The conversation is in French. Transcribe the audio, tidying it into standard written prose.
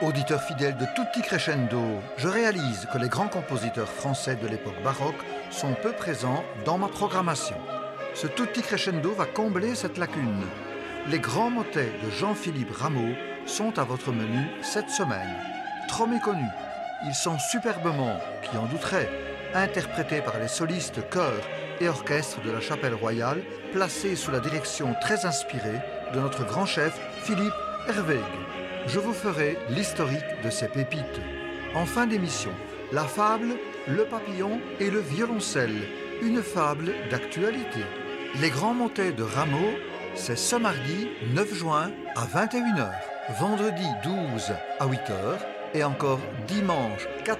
Auditeur fidèle de Tutti Crescendo, je réalise que les grands compositeurs français de l'époque baroque sont peu présents dans ma programmation. Ce Tutti Crescendo va combler cette lacune. Les grands motets de Jean-Philippe Rameau sont à votre menu cette semaine. Trop méconnus, ils sont superbement, qui en douterait, interprétés par les solistes, chœurs et orchestres de la Chapelle Royale, placés sous la direction très inspirée de notre grand chef Philippe Hervégue. Je vous ferai l'historique de ces pépites. En fin d'émission, la fable, le papillon et le violoncelle, une fable d'actualité. Les grands motets de Rameau, c'est ce mardi 9 juin à 21 h, vendredi 12 à 8 h et encore dimanche 14